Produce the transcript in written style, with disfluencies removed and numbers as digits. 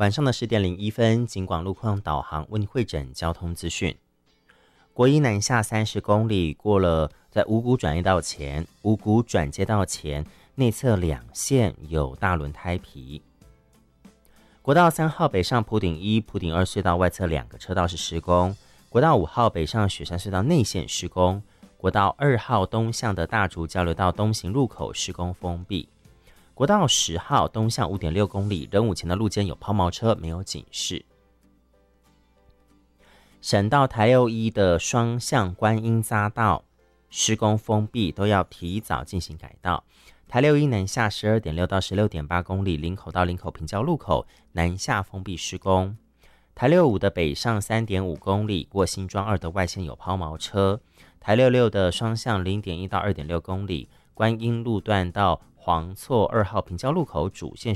晚上的10点01分，警广路况导航为您汇整交通资讯。国一南下30公里，过了在五股转接道前内侧2线有大轮胎皮。国道3号北上埔顶1、埔顶2隧道外侧2个车道是施工。国道5号北上雪山隧道内线施工。国道2号东向的大竹交流道东行入口施工封闭。国道10号东向5.6公里，仁武前的路肩有抛锚车，没有警示。省道台61的双向观音匝道施工封闭，都要提早进行改道。台61南下12.6到16.8公里，林口到林口平交路口南下封闭施工。台65的北上3.5公里，过新庄2的外线有抛锚车。台66的双向0.1到2.6公里，观音路段到黄厝2号平交路口主线